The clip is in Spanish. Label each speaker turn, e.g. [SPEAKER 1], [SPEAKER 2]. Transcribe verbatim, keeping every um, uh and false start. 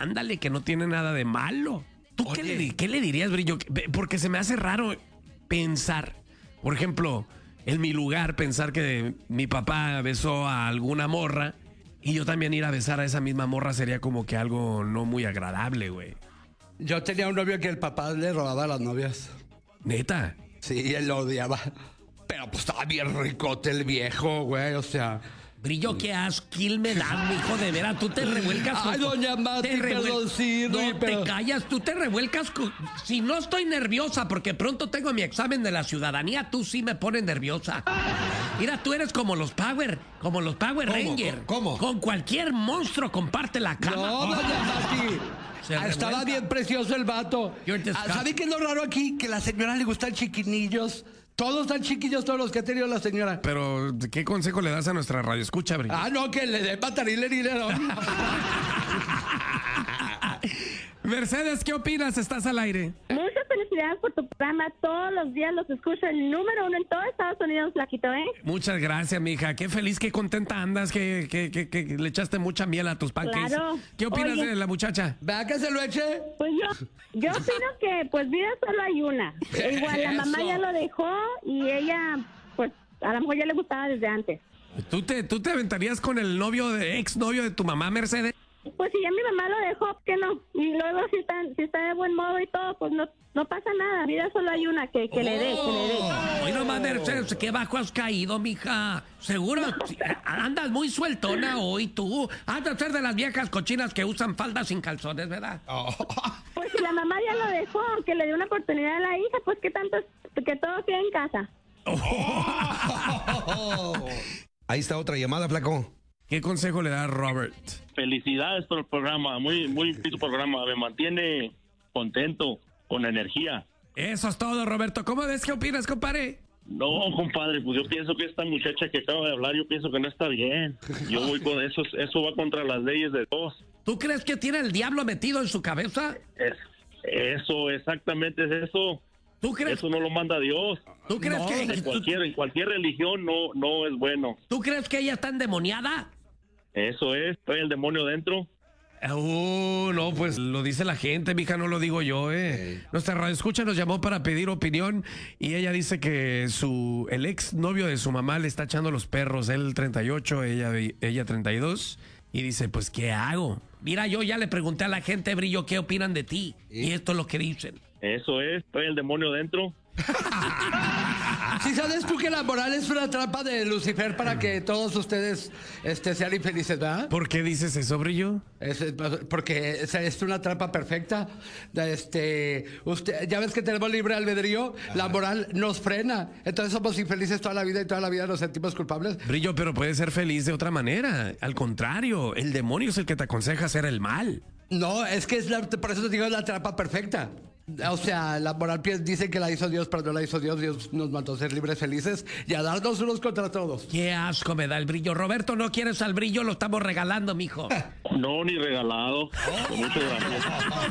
[SPEAKER 1] ándale, que no tiene nada de malo. ¿Tú qué le, qué le dirías, Brillo? Porque se me hace raro pensar, por ejemplo, en mi lugar, pensar que mi papá besó a alguna morra y yo también ir a besar a esa misma morra sería como que algo no muy agradable, güey.
[SPEAKER 2] Yo tenía un novio que el papá le robaba a las novias.
[SPEAKER 1] ¿Neta?
[SPEAKER 2] Sí, él lo odiaba. Pero pues estaba bien ricote el viejo, güey, o sea...
[SPEAKER 1] Brillo, qué asquil me das, mijo, de veras, tú te revuelcas con...
[SPEAKER 2] Ay, doña Mati,
[SPEAKER 1] te revuel...
[SPEAKER 2] perdón, sí,
[SPEAKER 1] No,
[SPEAKER 2] no, pero...
[SPEAKER 1] te callas, tú te revuelcas con... Si no estoy nerviosa, porque pronto tengo mi examen de la ciudadanía, tú sí me pones nerviosa. Mira, tú eres como los Power, como los Power
[SPEAKER 3] ¿Cómo?
[SPEAKER 1] Rangers.
[SPEAKER 3] ¿Cómo?
[SPEAKER 1] Con cualquier monstruo comparte la cama.
[SPEAKER 2] No, doña Mati.
[SPEAKER 1] Se
[SPEAKER 2] Ah, estaba
[SPEAKER 1] revuelca.
[SPEAKER 2] bien precioso el vato.
[SPEAKER 1] You're disgusting.
[SPEAKER 2] Ah, ¿sabe qué es lo raro aquí? Que a la señora le gustan chiquinillos. Todos están chiquillos, todos los que ha tenido la señora.
[SPEAKER 1] Pero, ¿qué consejo le das a nuestra radio? Escucha, Brillo.
[SPEAKER 2] Ah, no, que le dé patarile dinero.
[SPEAKER 1] Mercedes, ¿qué opinas? Estás al aire.
[SPEAKER 4] Muchas felicidades por tu programa. Todos los días los escucho, el número uno en todo Estados Unidos, Flaquito, ¿eh?
[SPEAKER 1] Muchas gracias, mija. Qué feliz, qué contenta andas, que, que, que, que le echaste mucha miel a tus pancakes.
[SPEAKER 4] Claro.
[SPEAKER 1] ¿Qué opinas
[SPEAKER 4] Oye.
[SPEAKER 1] de la muchacha?
[SPEAKER 2] ¿Vea que se lo eche?
[SPEAKER 4] Pues yo, yo opino que, pues, vida solo hay una. Igual la mamá
[SPEAKER 2] Eso.
[SPEAKER 4] ya lo dejó y ella, pues, a lo mejor ya le gustaba desde antes.
[SPEAKER 1] ¿Tú te, ¿Tú te aventarías con el novio, de ex novio de tu mamá, Mercedes?
[SPEAKER 4] Pues si ya mi mamá lo dejó, ¿por qué no? Y luego si está, si está de buen modo y todo, pues no, no pasa nada. Vida solo hay una, que, que le dé, que le dé.
[SPEAKER 1] Hoy nomás, Mercedes, qué bajo has caído, mija. Seguro, sí, andas muy sueltona hoy tú. Has de ser de las viejas cochinas que usan faldas sin calzones, ¿verdad?
[SPEAKER 4] Pues si la mamá ya lo dejó, que le dio una oportunidad a la hija, pues que tanto, es- que todo quede en casa.
[SPEAKER 3] Ahí está otra llamada, flaco.
[SPEAKER 1] ¿Qué consejo le da Robert?
[SPEAKER 5] Felicidades por el programa, muy muy bonito programa, me mantiene contento, con energía.
[SPEAKER 1] Eso es todo, Roberto. ¿Cómo ves? ¿Qué opinas, compadre?
[SPEAKER 5] No, compadre, pues yo pienso que esta muchacha que acaba de hablar, yo pienso que no está bien. Yo voy con eso, eso va contra las leyes de Dios.
[SPEAKER 1] ¿Tú crees que tiene el diablo metido en su cabeza?
[SPEAKER 5] Es, eso, exactamente es eso.
[SPEAKER 1] ¿Tú crees,
[SPEAKER 5] Eso no lo manda Dios.
[SPEAKER 1] ¿tú crees
[SPEAKER 2] No,
[SPEAKER 1] que
[SPEAKER 5] En
[SPEAKER 1] tú,
[SPEAKER 5] cualquier, en cualquier religión no, no es bueno.
[SPEAKER 1] tú crees que ella está endemoniada?
[SPEAKER 5] Eso es, trae el demonio dentro.
[SPEAKER 1] Uh, no, pues lo dice la gente, mija, no lo digo yo, eh. Nuestra radio escucha nos llamó para pedir opinión y ella dice que su el ex novio de su mamá le está echando los perros, él treinta y ocho, ella, ella treinta y dos, y dice, pues, ¿qué hago? Mira, yo ya le pregunté a la gente, Brillo, ¿qué opinan de ti? Y esto es lo que dicen.
[SPEAKER 5] Eso es, trae el demonio dentro.
[SPEAKER 2] ¿Sí sabes tú que la moral es una trampa de Lucifer para que todos ustedes este, sean infelices, verdad?
[SPEAKER 1] ¿Por qué dices eso, Brillo?
[SPEAKER 2] Es, es- porque es, es una trampa perfecta. Este, usted, ya ves que tenemos libre albedrío, la moral nos frena. Entonces somos infelices toda la vida y toda la vida nos sentimos culpables.
[SPEAKER 1] Brillo, pero puedes ser feliz de otra manera. Al contrario, el demonio es el que te aconseja hacer el mal.
[SPEAKER 2] No, es que es la, por eso te digo, es la trampa perfecta. O sea, la moral pi- dice que la hizo Dios, pero no la hizo Dios. Dios nos mandó a ser libres, felices y a darnos unos contra todos.
[SPEAKER 1] Qué asco me da el Brillo. Roberto, ¿no quieres al Brillo? Lo estamos regalando, mijo.
[SPEAKER 5] No, ni regalado. Muchas gracias.